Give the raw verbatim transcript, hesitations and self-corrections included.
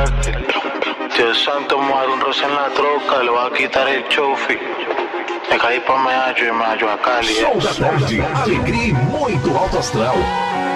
Dios santo, me voy a dar un roce en la troca, le voy a quitar el chofi. Me caí pra Meajo e Meajo a Cali. Show da tarde, alegria e muito alto astral.